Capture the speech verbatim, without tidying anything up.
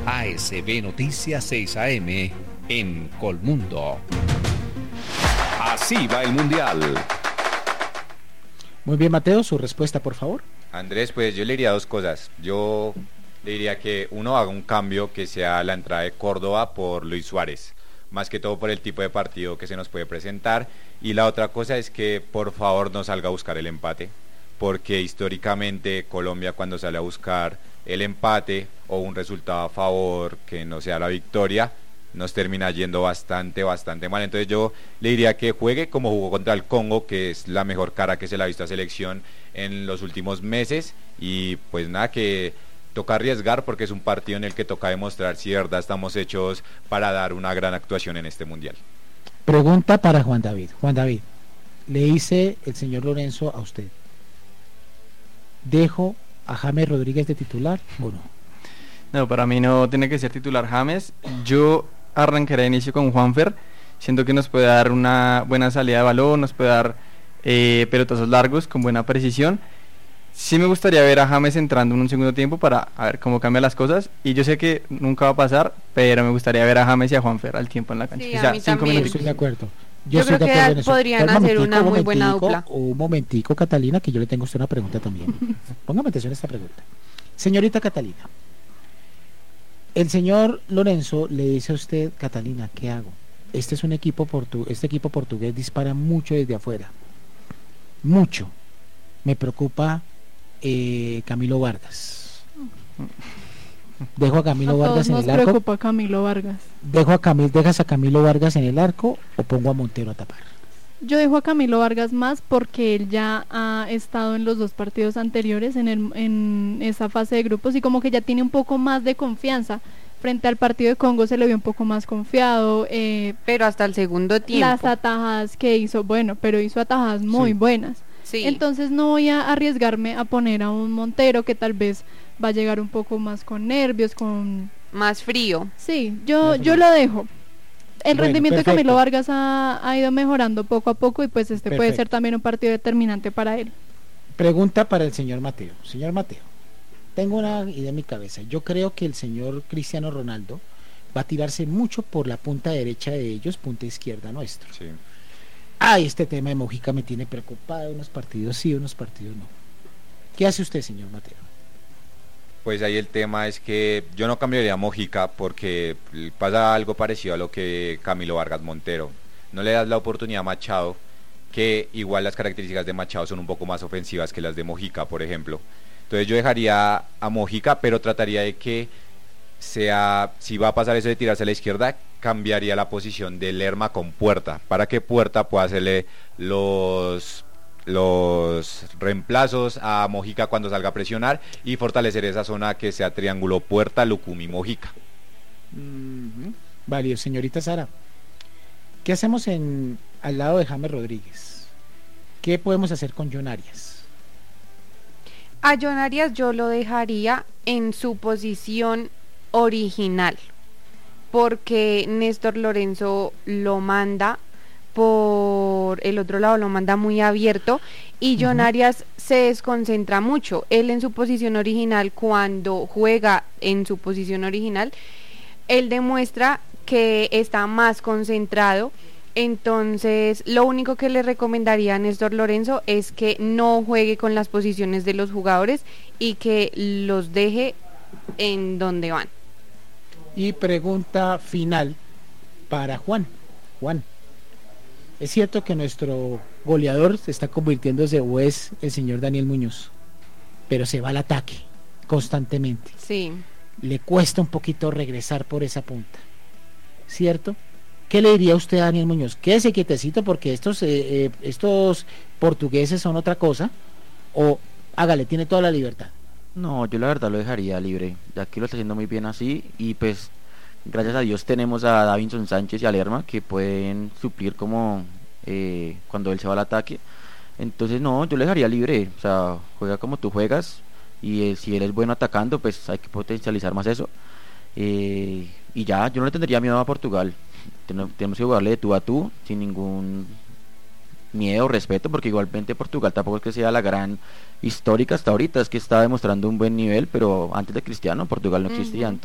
A S B Noticias seis A M en Colmundo. Así va el Mundial. Muy bien, Mateo, su respuesta, por favor. Andrés, pues yo le diría dos cosas. Yo le diría que uno haga un cambio, que sea la entrada de Córdoba por Luis Suárez, más que todo por el tipo de partido que se nos puede presentar. Y la otra cosa es que por favor no salga a buscar el empate, porque históricamente Colombia, cuando sale a buscar el empate o un resultado a favor que no sea la victoria, nos termina yendo bastante, bastante mal. Entonces yo le diría que juegue como jugó contra el Congo, que es la mejor cara que se le ha visto a selección en los últimos meses, y pues nada, que toca arriesgar porque es un partido en el que toca demostrar si de verdad estamos hechos para dar una gran actuación en este Mundial. Pregunta para Juan David. Juan David, le dice el señor Lorenzo a usted, ¿dejo a James Rodríguez de titular o no? No, para mí no tiene que ser titular James. Yo arrancaré de inicio con Juanfer. Siento que nos puede dar una buena salida de balón, nos puede dar eh, pelotazos largos con buena precisión. Sí me gustaría ver a James entrando en un segundo tiempo para a ver cómo cambian las cosas, y yo sé que nunca va a pasar, pero me gustaría ver a James y a Juanfer al tiempo en la cancha. Sí, o sea, a mí cinco también. minutos. Estoy de acuerdo. Yo, Yo creo estoy de que acuerdo en eso. podrían Espera un hacer una momentico, muy buena momentico, dupla. Un momentico, Catalina, que yo le tengo a usted una pregunta también. Póngame atención a esta pregunta. Señorita Catalina, el señor Lorenzo le dice a usted, Catalina, ¿qué hago? Este es un equipo portu este equipo portugués dispara mucho desde afuera. Mucho. Me preocupa eh, Camilo Vargas. Dejo a Camilo a Vargas en todos el nos arco. preocupa Camilo Vargas. Dejo a Camilo, dejas a Camilo Vargas en el arco o pongo a Montero a tapar. Yo dejo a Camilo Vargas más porque él ya ha estado en los dos partidos anteriores en, el, en esa fase de grupos y como que ya tiene un poco más de confianza. Frente al partido de Congo se le vio un poco más confiado. Eh, pero hasta el segundo tiempo. Las atajadas que hizo, bueno, pero hizo atajadas muy Sí. buenas. Sí. Entonces no voy a arriesgarme a poner a un Montero que tal vez va a llegar un poco más con nervios, con... Más frío. Sí, yo, Más yo frío. lo dejo. El Bueno, rendimiento perfecto. de Camilo Vargas ha, ha ido mejorando poco a poco y pues este puede Perfecto. ser también un partido determinante para él. Pregunta para el señor Mateo. Señor Mateo, tengo una idea en mi cabeza. Yo creo que el señor Cristiano Ronaldo va a tirarse mucho por la punta derecha de ellos, punta izquierda nuestro. Sí. Ay, este tema de Mojica me tiene preocupado, unos partidos sí, unos partidos no. ¿Qué hace usted, señor Mateo? Pues ahí el tema es que yo no cambiaría a Mojica porque pasa algo parecido a lo que Camilo Vargas Montero. No le das la oportunidad a Machado, que igual las características de Machado son un poco más ofensivas que las de Mojica, por ejemplo. Entonces yo dejaría a Mojica, pero trataría de que sea, si va a pasar eso de tirarse a la izquierda, cambiaría la posición de Lerma con Puerta, para que Puerta pueda hacerle los... los reemplazos a Mojica cuando salga a presionar y fortalecer esa zona que sea triángulo Puerta, Lucumí, Mojica. Mm-hmm. Válido, señorita Sara. ¿Qué hacemos en al lado de James Rodríguez? ¿Qué podemos hacer con John Arias? A John Arias yo lo dejaría en su posición original, porque Néstor Lorenzo lo manda por el otro lado, lo manda muy abierto y John uh-huh. Arias se desconcentra mucho. Él en su posición original, cuando juega en su posición original, él demuestra que está más concentrado. Entonces lo único que le recomendaría a Néstor Lorenzo es que no juegue con las posiciones de los jugadores y que los deje en donde van. Y pregunta final para Juan. Juan, ¿es cierto que nuestro goleador se está convirtiéndose o es el señor Daniel Muñoz? Pero se va al ataque constantemente. Sí. Le cuesta un poquito regresar por esa punta, ¿cierto? ¿Qué le diría usted a Daniel Muñoz? Quédese quietecito porque estos eh, eh, estos portugueses son otra cosa, o hágale, tiene toda la libertad. No, yo la verdad lo dejaría libre, ya que lo está haciendo muy bien así, y pues gracias a Dios tenemos a Davinson Sánchez y a Lerma que pueden suplir como eh, cuando él se va al ataque. Entonces no, yo lo dejaría libre, o sea, juega como tú juegas, y eh, si él es bueno atacando, pues hay que potencializar más eso, eh, y ya, yo no le tendría miedo a Portugal. Ten- tenemos que jugarle de tú a tú sin ningún miedo o respeto, porque igualmente Portugal tampoco es que sea la gran histórica hasta ahorita, es que está demostrando un buen nivel, pero antes de Cristiano Portugal no existía. Uh-huh.